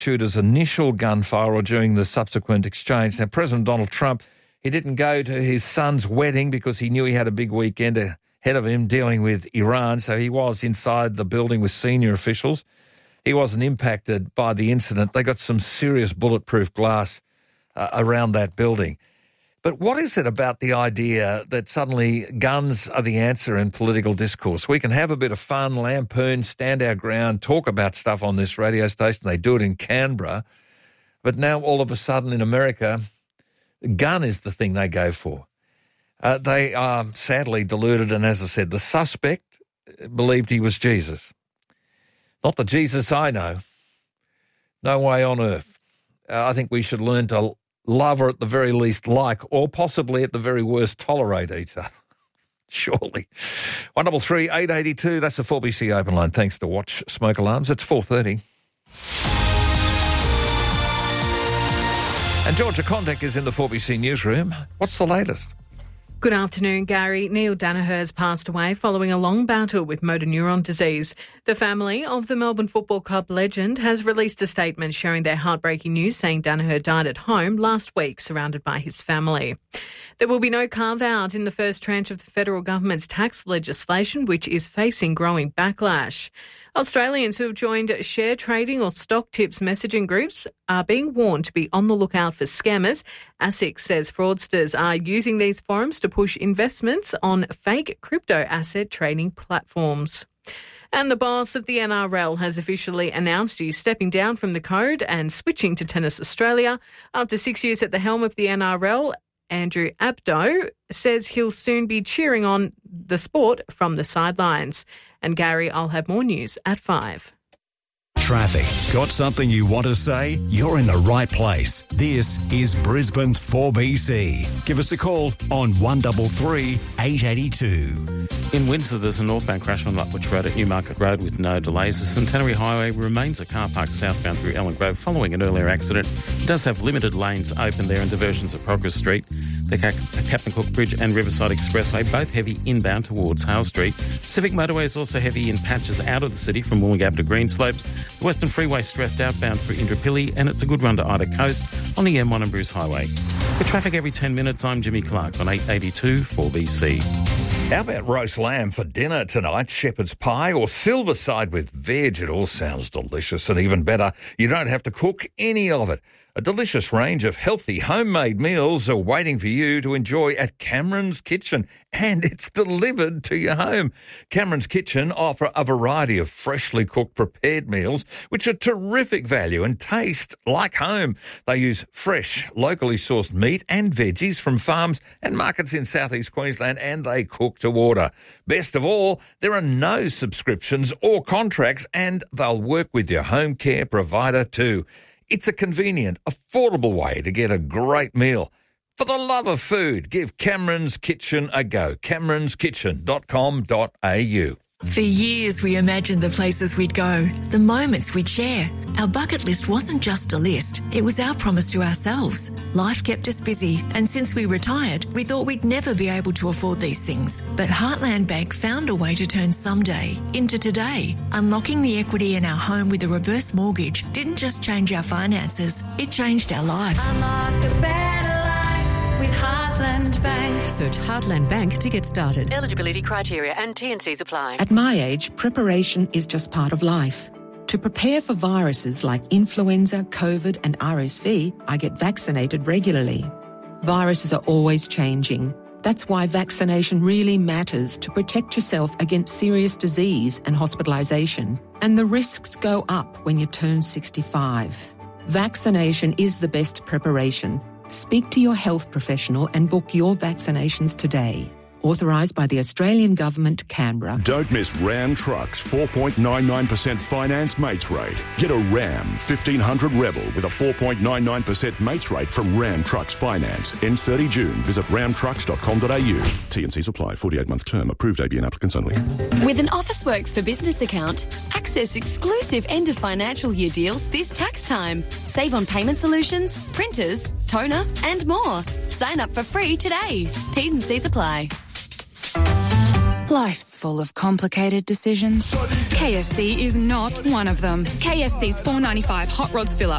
shooter's initial gunfire or during the subsequent exchange. Now, President Donald Trump, he didn't go to his son's wedding because he knew he had a big weekend ahead of him dealing with Iran, so he was inside the building with senior officials. He wasn't impacted by the incident. They got some serious bulletproof glass around that building. But what is it about the idea that suddenly guns are the answer in political discourse? We can have a bit of fun, lampoon, stand our ground, talk about stuff on this radio station. They do it in Canberra. But now all of a sudden in America, gun is the thing they go for. They are sadly deluded, and as I said, the suspect believed he was Jesus. Not the Jesus I know. No way on earth. I think we should learn to love, or at the very least like, or possibly at the very worst tolerate each other. Surely. 133 882, that's the 4BC open line. Thanks to Watch Smoke Alarms. It's 4:30. And Georgia Contact is in the 4BC newsroom. What's the latest? Good afternoon, Gary. Neil Daniher has passed away following a long battle with motor neuron disease. The family of the Melbourne Football Club legend has released a statement sharing their heartbreaking news, saying Daniher died at home last week, surrounded by his family. There will be no carve-out in the first tranche of the federal government's tax legislation, which is facing growing backlash. Australians who have joined share trading or stock tips messaging groups are being warned to be on the lookout for scammers. ASIC says fraudsters are using these forums to push investments on fake crypto asset trading platforms. And the boss of the NRL has officially announced he's stepping down from the code and switching to Tennis Australia. After 6 years at the helm of the NRL, Andrew Abdo says he'll soon be cheering on the sport from the sidelines. And Gary, I'll have more news at 5. Traffic. Got something you want to say? You're in the right place. This is Brisbane's 4BC. Give us a call on 133 882. In Windsor, there's a northbound crash on Lutwich Road at Newmarket Road with no delays. The Centenary Highway remains a car park southbound through Ellen Grove following an earlier accident. It does have limited lanes open there and diversions at Progress Street. The Captain Cook Bridge and Riverside Expressway, both heavy inbound towards Hale Street. Pacific Motorway is also heavy in patches out of the city from Wollongab to Greenslopes. The Western Freeway stressed outbound through Indooroopilly, and it's a good run to Ida Coast on the M1 and Bruce Highway. For traffic every 10 minutes, I'm Jimmy Clark on 882 4BC. How about roast lamb for dinner tonight, shepherd's pie or silverside with veg? It all sounds delicious, and even better, you don't have to cook any of it. A delicious range of healthy homemade meals are waiting for you to enjoy at Cameron's Kitchen, and it's delivered to your home. Cameron's Kitchen offer a variety of freshly cooked prepared meals, which are terrific value and taste like home. They use fresh, locally sourced meat and veggies from farms and markets in southeast Queensland, and they cook to order. Best of all, there are no subscriptions or contracts, and they'll work with your home care provider too. It's a convenient, affordable way to get a great meal. For the love of food, give Cameron's Kitchen a go. cameronskitchen.com.au. For years, we imagined the places we'd go, the moments we'd share. Our bucket list wasn't just a list, it was our promise to ourselves. Life kept us busy, and since we retired, we thought we'd never be able to afford these things. But Heartland Bank found a way to turn someday into today. Unlocking the equity in our home with a reverse mortgage didn't just change our finances, it changed our lives. Unlock a better life with Heartland Bank. Search Heartland Bank to get started. Eligibility criteria and T&Cs apply. At my age, preparation is just part of life. To prepare for viruses like influenza, COVID and RSV, I get vaccinated regularly. Viruses are always changing. That's why vaccination really matters to protect yourself against serious disease and hospitalisation. And the risks go up when you turn 65. Vaccination is the best preparation. Speak to your health professional and book your vaccinations today. Authorised by the Australian Government, Canberra. Don't miss Ram Trucks 4.99% finance mates rate. Get a Ram 1500 Rebel with a 4.99% mates rate from Ram Trucks Finance. Ends 30 June. Visit ramtrucks.com.au. T&Cs apply. 48-month term. Approved ABN applicants only. With an Officeworks for Business account, access exclusive end of financial year deals this tax time. Save on payment solutions, printers, toner and more. Sign up for free today. T's and C's apply. Life's full of complicated decisions. KFC is not one of them. KFC's $4.95 Hot Rods Fill-Up